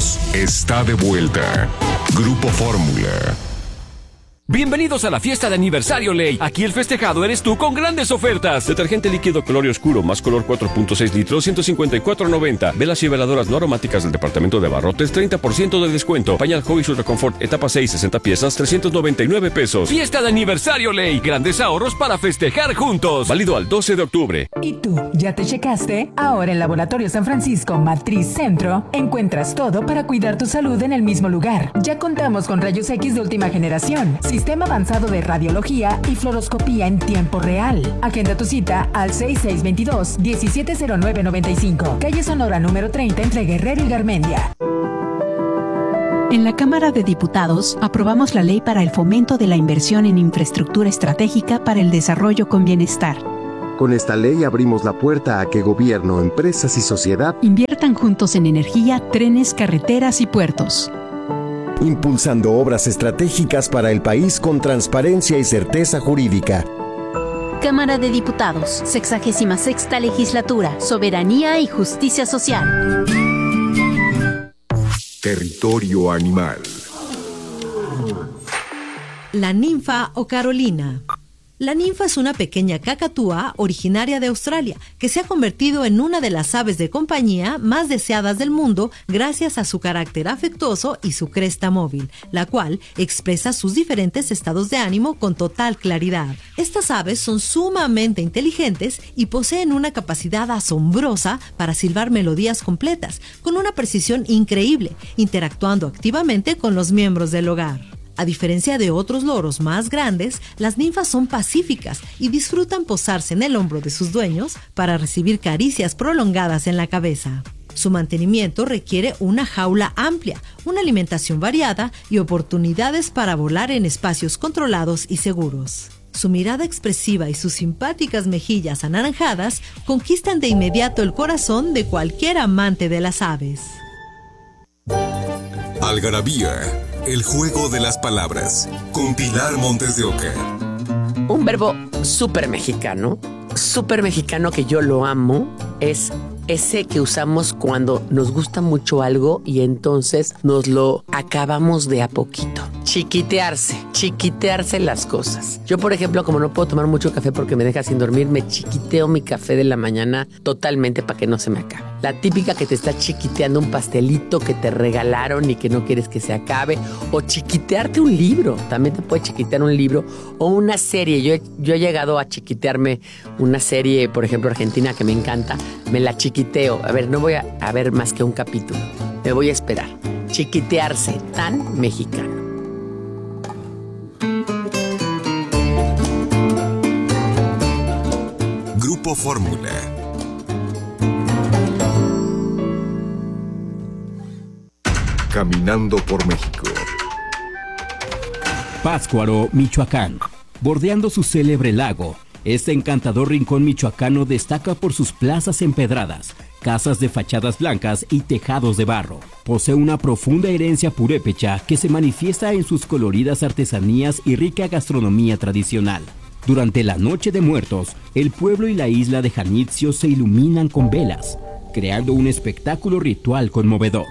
voz está de vuelta. Grupo Fórmula. Bienvenidos a la fiesta de aniversario Ley. Aquí el festejado eres tú con grandes ofertas. Detergente líquido color oscuro más color 4.6 litros, 154.90. Velas y veladoras no aromáticas del departamento de abarrotes, 30% de descuento. Pañal Hobby Ultra Confort etapa 6, 60 piezas, 399 pesos. Fiesta de aniversario Ley. Grandes ahorros para festejar juntos. Válido al 12 de octubre. ¿Y tú? ¿Ya te checaste? Ahora en Laboratorio San Francisco Matriz Centro encuentras todo para cuidar tu salud en el mismo lugar. Ya contamos con rayos X de última generación, sistema avanzado de radiología y fluoroscopía en tiempo real. Agenda tu cita al 6622-170995, calle Sonora número 30 entre Guerrero y Garmendia. En la Cámara de Diputados aprobamos la ley para el fomento de la inversión en infraestructura estratégica para el desarrollo con bienestar. Con esta ley abrimos la puerta a que gobierno, empresas y sociedad inviertan juntos en energía, trenes, carreteras y puertos. Impulsando obras estratégicas para el país con transparencia y certeza jurídica. Cámara de Diputados, 66ª Legislatura, Soberanía y Justicia Social. Territorio animal. La ninfa o Carolina. La ninfa es una pequeña cacatúa originaria de Australia que se ha convertido en una de las aves de compañía más deseadas del mundo gracias a su carácter afectuoso y su cresta móvil, la cual expresa sus diferentes estados de ánimo con total claridad. Estas aves son sumamente inteligentes y poseen una capacidad asombrosa para silbar melodías completas, con una precisión increíble, interactuando activamente con los miembros del hogar. A diferencia de otros loros más grandes, las ninfas son pacíficas y disfrutan posarse en el hombro de sus dueños para recibir caricias prolongadas en la cabeza. Su mantenimiento requiere una jaula amplia, una alimentación variada y oportunidades para volar en espacios controlados y seguros. Su mirada expresiva y sus simpáticas mejillas anaranjadas conquistan de inmediato el corazón de cualquier amante de las aves. Algarabía, el juego de las palabras, con Pilar Montes de Oca. Un verbo súper mexicano que yo lo amo, es ese que usamos cuando nos gusta mucho algo y entonces nos lo acabamos de a poquito. Chiquitearse las cosas. Yo, por ejemplo, como no puedo tomar mucho café porque me deja sin dormir, me chiquiteo mi café de la mañana totalmente para que no se me acabe. La típica que te está chiquiteando un pastelito que te regalaron y que no quieres que se acabe. O chiquitearte un libro. También te puede chiquitear un libro o una serie. Yo he llegado a chiquitearme una serie, por ejemplo, argentina, que me encanta. Me la chiquiteo. A ver, no voy a ver más que un capítulo. Me voy a esperar. Chiquitearse, tan mexicano. Grupo Fórmula. Caminando por México. Pátzcuaro, Michoacán. Bordeando su célebre lago, este encantador rincón michoacano destaca por sus plazas empedradas, casas de fachadas blancas y tejados de barro. Posee una profunda herencia purépecha que se manifiesta en sus coloridas artesanías y rica gastronomía tradicional. Durante la Noche de Muertos, el pueblo y la isla de Janitzio se iluminan con velas, creando un espectáculo ritual conmovedor.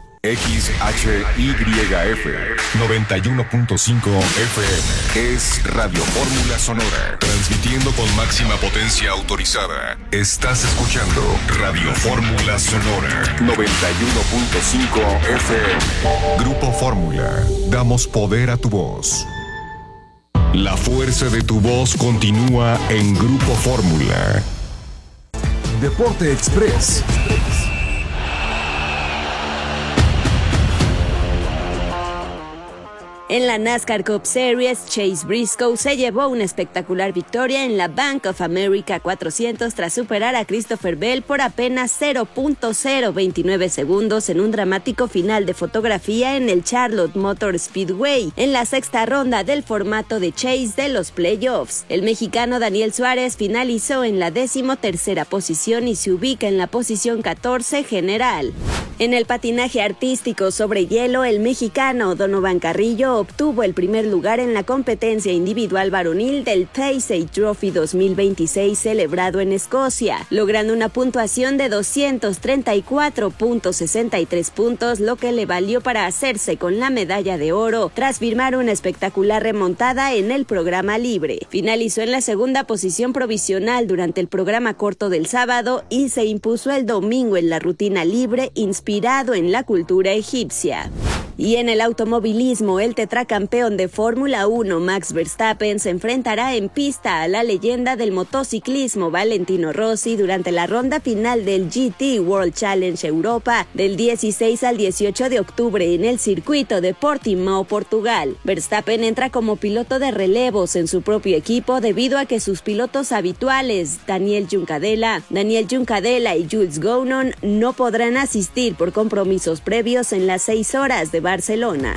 XHYF 91.5 FM es Radio Fórmula Sonora, transmitiendo con máxima potencia autorizada. Estás escuchando Radio Fórmula Sonora 91.5 FM. Grupo Fórmula, damos poder a tu voz. La fuerza de tu voz continúa en Grupo Fórmula. Deporte Express. En la NASCAR Cup Series, Chase Briscoe se llevó una espectacular victoria en la Bank of America 400 tras superar a Christopher Bell por apenas 0.029 segundos en un dramático final de fotografía en el Charlotte Motor Speedway, en la sexta ronda del formato de Chase de los playoffs. El mexicano Daniel Suárez finalizó en la 13ª posición y se ubica en la posición 14 general. En el patinaje artístico sobre hielo, el mexicano Donovan Carrillo obtuvo el primer lugar en la competencia individual varonil del Taysay Trophy 2026 celebrado en Escocia, logrando una puntuación de 234.63 puntos, lo que le valió para hacerse con la medalla de oro tras firmar una espectacular remontada en el programa libre. Finalizó en la segunda posición provisional durante el programa corto del sábado y se impuso el domingo en la rutina libre inspirado en la cultura egipcia. Y en el automovilismo, el tetracampeón de Fórmula 1 Max Verstappen se enfrentará en pista a la leyenda del motociclismo Valentino Rossi durante la ronda final del GT World Challenge Europa del 16 al 18 de octubre en el circuito de Portimao, Portugal. Verstappen entra como piloto de relevos en su propio equipo debido a que sus pilotos habituales, Daniel Juncadella y Jules Gounon, no podrán asistir por compromisos previos en las 6 horas de Barcelona.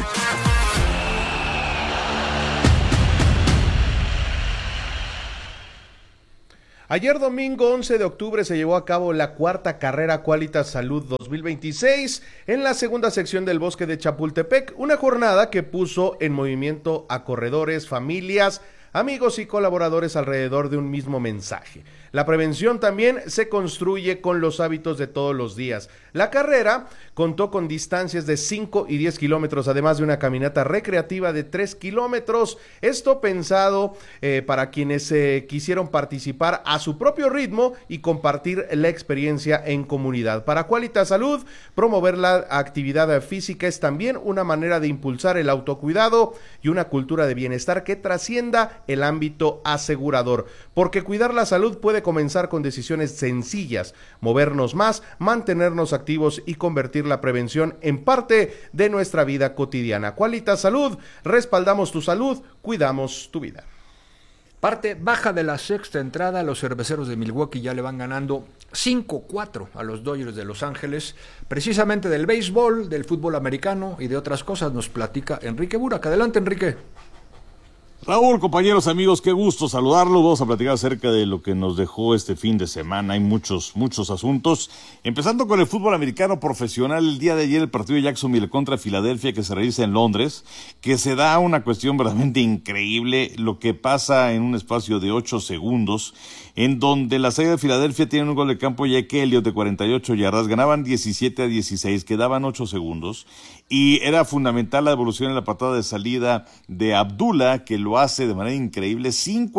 Ayer domingo 11 de octubre se llevó a cabo la cuarta carrera Qualitas Salud 2026 en la segunda sección del Bosque de Chapultepec, una jornada que puso en movimiento a corredores, familias, amigos y colaboradores alrededor de un mismo mensaje. La prevención también se construye con los hábitos de todos los días. La carrera contó con distancias de 5 y 10 kilómetros, además de una caminata recreativa de 3 kilómetros. Esto pensado para quienes quisieron participar a su propio ritmo y compartir la experiencia en comunidad. Para Qualitas Salud, promover la actividad física es también una manera de impulsar el autocuidado y una cultura de bienestar que trascienda el ámbito asegurador, porque cuidar la salud puede comenzar con decisiones sencillas, movernos más, mantenernos activos y convertir la prevención en parte de nuestra vida cotidiana. Qualitas Salud, respaldamos tu salud, cuidamos tu vida. Parte baja de la sexta entrada, los cerveceros de Milwaukee ya le van ganando 5-4 a los Dodgers de Los Ángeles, precisamente del béisbol, del fútbol americano y de otras cosas nos platica Enrique Burak. Adelante, Enrique. Raúl, compañeros, amigos, qué gusto saludarlos. Vamos a platicar acerca de lo que nos dejó este fin de semana. Hay muchos asuntos. Empezando con el fútbol americano profesional, el día de ayer el partido de Jacksonville contra Filadelfia que se realiza en Londres, que se da una cuestión verdaderamente increíble, lo que pasa en un espacio de 8 segundos, en donde las Águilas de Filadelfia tienen un gol de campo Jake Elliott de 48 yardas, ganaban 17-16, quedaban 8 segundos, y era fundamental la devolución en la patada de salida de Abdullah, que lo hace de manera increíble,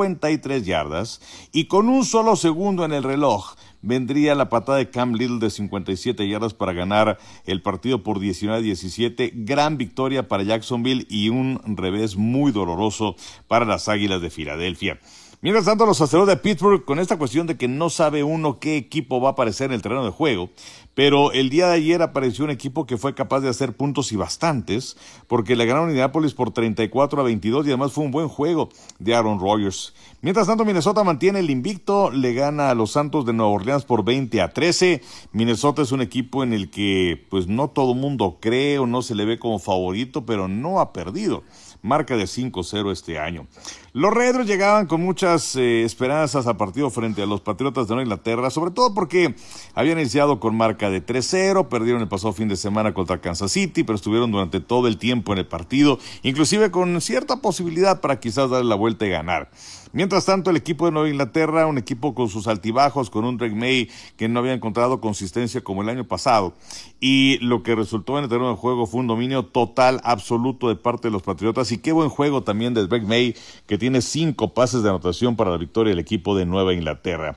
53 yardas, y con un solo segundo en el reloj vendría la patada de Cam Little de 57 yardas para ganar el partido por 19-17, gran victoria para Jacksonville y un revés muy doloroso para las Águilas de Filadelfia. Mientras tanto, los Acereros de Pittsburgh, con esta cuestión de que no sabe uno qué equipo va a aparecer en el terreno de juego, pero el día de ayer apareció un equipo que fue capaz de hacer puntos y bastantes, porque le ganaron a Indianapolis por 34-22 y además fue un buen juego de Aaron Rodgers. Mientras tanto, Minnesota mantiene el invicto, le gana a los Santos de Nueva Orleans por 20-13. Minnesota es un equipo en el que pues no todo mundo cree o no se le ve como favorito, pero no ha perdido. Marca de 5-0 este año. Los Redros llegaban con muchas esperanzas al partido frente a los Patriotas de Nueva Inglaterra, sobre todo porque habían iniciado con marca de 3-0, perdieron el pasado fin de semana contra Kansas City, pero estuvieron durante todo el tiempo en el partido, inclusive con cierta posibilidad para quizás darle la vuelta y ganar. Mientras tanto, el equipo de Nueva Inglaterra, un equipo con sus altibajos, con un Drake May que no había encontrado consistencia como el año pasado, y lo que resultó en el terreno de juego fue un dominio total, absoluto de parte de los Patriotas, y qué buen juego también de Drake May, que tiene 5 pases de anotación para la victoria del equipo de Nueva Inglaterra.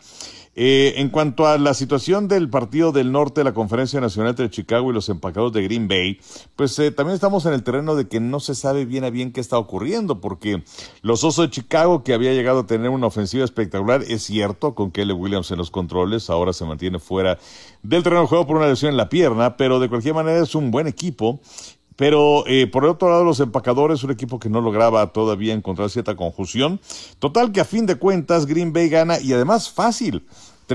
En cuanto a la situación del partido del norte de la Conferencia Nacional entre Chicago y los Empacados de Green Bay, pues también estamos en el terreno de que no se sabe bien a bien qué está ocurriendo, porque los Osos de Chicago, que había llegado a tener una ofensiva espectacular, es cierto, con Caleb Williams en los controles, ahora se mantiene fuera del terreno de juego por una lesión en la pierna, pero de cualquier manera es un buen equipo. Pero por el otro lado, los Empacadores, un equipo que no lograba todavía encontrar cierta conjunción. Total que a fin de cuentas Green Bay gana, y además fácil,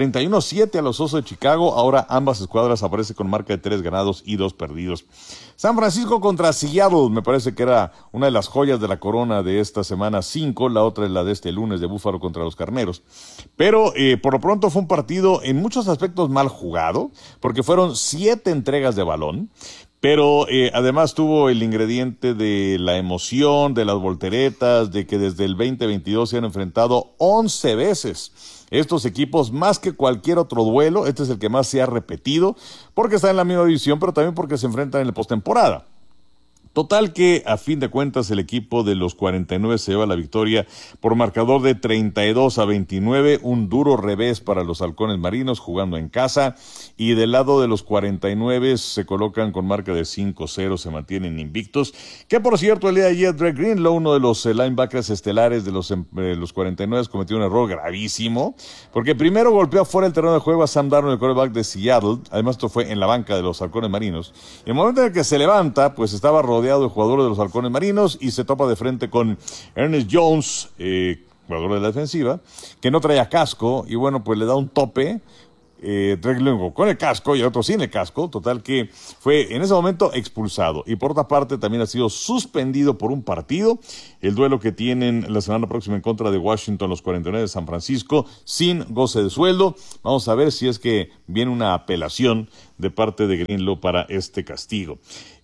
31-7 a los Osos de Chicago. Ahora ambas escuadras aparecen con marca de 3 ganados y 2 perdidos. San Francisco contra Seattle, me parece que era una de las joyas de la corona de esta semana 5, la otra es la de este lunes de Búfalo contra los Carneros. Pero por lo pronto fue un partido en muchos aspectos mal jugado, porque fueron 7 entregas de balón, Pero además tuvo el ingrediente de la emoción, de las volteretas, de que desde el 2022 se han enfrentado 11 veces. Estos equipos, más que cualquier otro duelo, este es el que más se ha repetido, porque está en la misma división, pero también porque se enfrentan en la postemporada. Total que, a fin de cuentas, el equipo de los 49 se lleva la victoria por marcador de 32-29, un duro revés para los halcones marinos jugando en casa, y del lado de los 49 se colocan con marca de 5-0, se mantienen invictos, que por cierto, el día de ayer Dre Greenlaw, uno de los linebackers estelares de los 49, cometió un error gravísimo, porque primero golpeó fuera del terreno de juego a Sam Darnold, el quarterback de Seattle, además esto fue en la banca de los halcones marinos, y en el momento en el que se levanta, pues estaba rodeado de jugadores de los halcones marinos y se topa de frente con Ernest Jones, jugador de la defensiva, que no traía casco y bueno, pues le da un tope, con el casco y el otro sin el casco, total que fue en ese momento expulsado y por otra parte también ha sido suspendido por un partido, el duelo que tienen la semana próxima en contra de Washington, los 49 de San Francisco, sin goce de sueldo. Vamos a ver si es que viene una apelación de parte de Greenlaw para este castigo.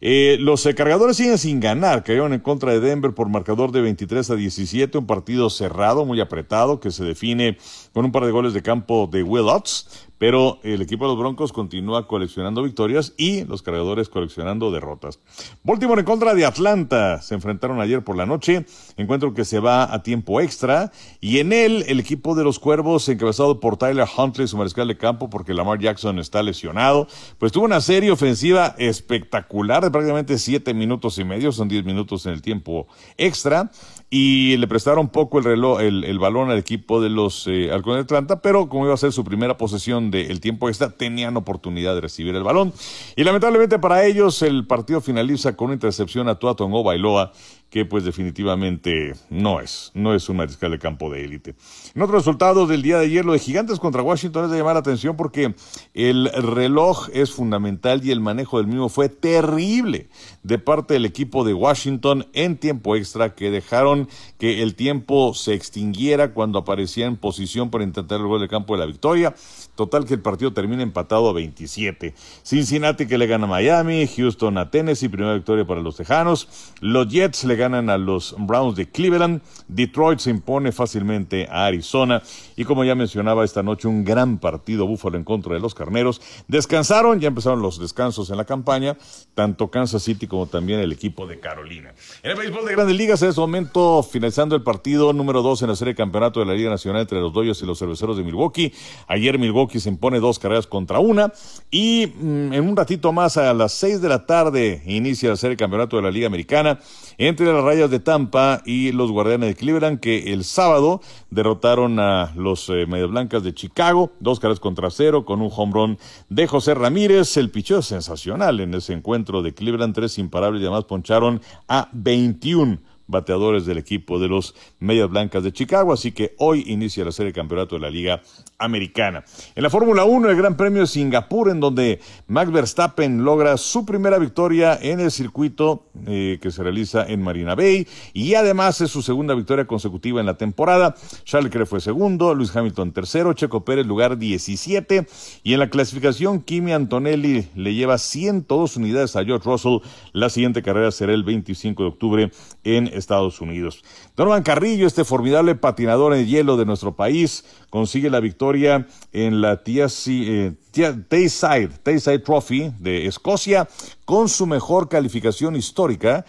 Los cargadores siguen sin ganar, cayeron en contra de Denver por marcador de 23-17, un partido cerrado, muy apretado, que se define con un par de goles de campo de Will Lutz, pero el equipo de los Broncos continúa coleccionando victorias y los cargadores coleccionando derrotas. Baltimore en contra de Atlanta, se enfrentaron ayer por la noche, encuentro que se va a tiempo extra, y en él el equipo de los Cuervos, encabezado por Tyler Huntley, su mariscal de campo, porque Lamar Jackson está lesionado, pues tuvo una serie ofensiva espectacular de prácticamente 7 minutos y medio, son 10 minutos en el tiempo extra, y le prestaron poco el balón al equipo de los Halcones de Atlanta, pero como iba a ser su primera posesión del tiempo extra, tenían oportunidad de recibir el balón, y lamentablemente para ellos el partido finaliza con una intercepción a Tua Tagovailoa, que pues definitivamente no es un mariscal de campo de élite. En otros resultados del día de ayer, lo de Gigantes contra Washington es de llamar la atención porque el reloj es fundamental y el manejo del mismo fue terrible de parte del equipo de Washington en tiempo extra, que dejaron que el tiempo se extinguiera cuando aparecía en posición para intentar el gol de campo de la victoria. Total que el partido termina empatado a 27. Cincinnati que le gana a Miami, Houston a Tennessee, primera victoria para los Tejanos. Los Jets le ganan a los Browns de Cleveland. Detroit se impone fácilmente a Arizona. Y como ya mencionaba, esta noche un gran partido, Buffalo en contra de los Carneros. Descansaron, ya empezaron los descansos en la campaña, tanto Kansas City como también el equipo de Carolina. En el béisbol de Grandes Ligas, en este momento finalizando el partido número 2 en la serie de campeonato de la Liga Nacional entre los Dodgers y los Cerveceros de Milwaukee. Ayer Milwaukee se impone 2-1 y en un ratito más, a las 6 de la tarde, inicia la serie de campeonato de la Liga Americana entre las Rayas de Tampa y los Guardianes de Cleveland, que el sábado derrotaron a los Medias Blancas de Chicago 2-0 con un home run de José Ramírez. El picheo es sensacional en ese encuentro de Cleveland, 3 imparables y además poncharon a 21 bateadores del equipo de los Medias Blancas de Chicago, así que hoy inicia la serie de campeonato de la Liga Americana. En la Fórmula 1, el Gran Premio de Singapur, en donde Max Verstappen logra su primera victoria en el circuito que se realiza en Marina Bay, y además es su segunda victoria consecutiva en la temporada. Charles Leclerc fue segundo, Lewis Hamilton tercero, Checo Pérez lugar 17, y en la clasificación Kimi Antonelli le lleva 102 unidades a George Russell. La siguiente carrera será el 25 de octubre en Estados Unidos. Donovan Carrillo, este formidable patinador en hielo de nuestro país, consigue la victoria en la Tayside Trophy de Escocia con su mejor calificación histórica,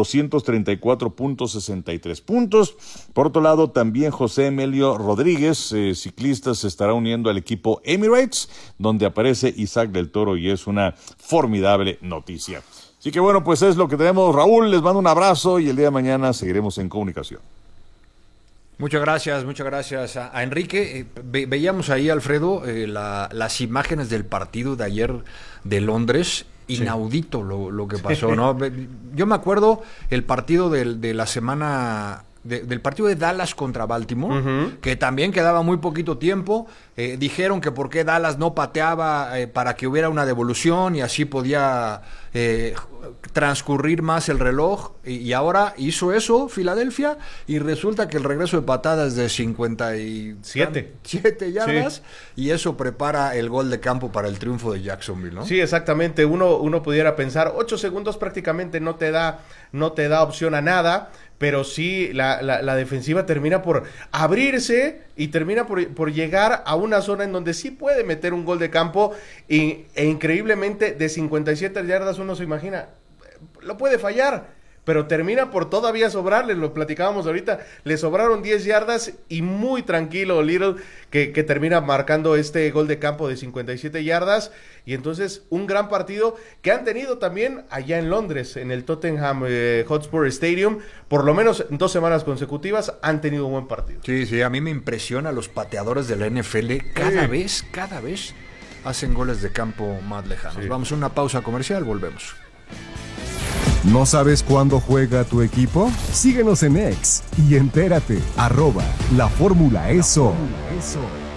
234.63 puntos. Por otro lado, también José Emilio Rodríguez, ciclista, se estará uniendo al equipo Emirates, donde aparece Isaac del Toro, y es una formidable noticia. Así que bueno, pues es lo que tenemos. Raúl, les mando un abrazo y el día de mañana seguiremos en comunicación. Muchas gracias a Enrique. Veíamos ahí, Alfredo, las imágenes del partido de ayer de Londres. Inaudito lo que pasó, ¿no? Yo me acuerdo el partido de la semana... del partido de Dallas contra Baltimore, que también quedaba muy poquito tiempo. Dijeron que por qué Dallas no pateaba para que hubiera una devolución y así podía transcurrir más el reloj, y ahora hizo eso Filadelfia, y resulta que el regreso de patadas de 57 yardas, y eso prepara el gol de campo para el triunfo de Jacksonville, ¿no? Sí, exactamente. Uno pudiera pensar 8 segundos prácticamente no te da opción a nada, pero sí la defensiva termina por abrirse y termina por llegar a una zona en donde sí puede meter un gol de campo, e increíblemente de 57 yardas uno se imagina, lo puede fallar, pero termina por todavía sobrarle, lo platicábamos ahorita, le sobraron 10 yardas y muy tranquilo Little que termina marcando este gol de campo de 57 yardas, y entonces un gran partido que han tenido también allá en Londres, en el Tottenham Hotspur Stadium, por lo menos 2 semanas consecutivas han tenido un buen partido. Sí, a mí me impresiona los pateadores de la NFL, cada vez hacen goles de campo más lejanos. Vamos a una pausa comercial, volvemos. ¿No sabes cuándo juega tu equipo? Síguenos en X y entérate. @La Fórmula ESO.